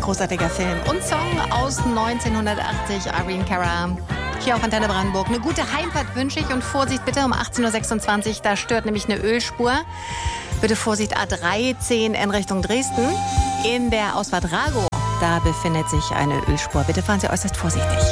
großartiger Film und Song aus 1980, Irene Cara. Hier auf Antenne Brandenburg. Eine gute Heimfahrt wünsche ich und Vorsicht bitte um 18.26 Uhr, da stört nämlich eine Ölspur. Bitte Vorsicht A13 in Richtung Dresden. In der Ausfahrt Rago, da befindet sich eine Ölspur. Bitte fahren Sie äußerst vorsichtig.